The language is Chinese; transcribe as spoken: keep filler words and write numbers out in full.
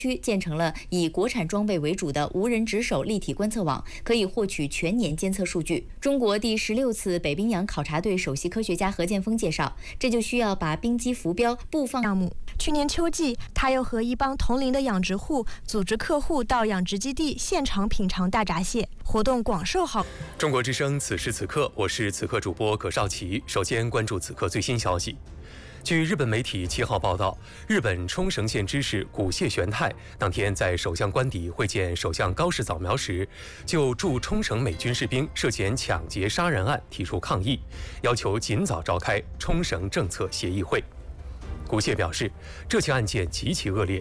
区建成了以国产装备为主的无人值守立体观测网，可以获取全年监测数据。中国第十六次北冰洋考察队首席科学家何建峰介绍，这就需要把冰机浮标布放项目。去年秋季，他又和一帮同龄的养殖户组织客户到养殖基地现场品尝大闸蟹，活动广受好。 中国之声，此时此刻，我是此刻主播葛少奇。首先关注此刻最新消息。据日本媒体七号报道，日本冲绳县知事古谢玄太当天在首相官邸会见首相高市早苗时，就驻冲绳美军士兵涉嫌抢劫杀人案提出抗议，要求尽早召开冲绳政策协议会。古谢表示，这起案件极其恶劣，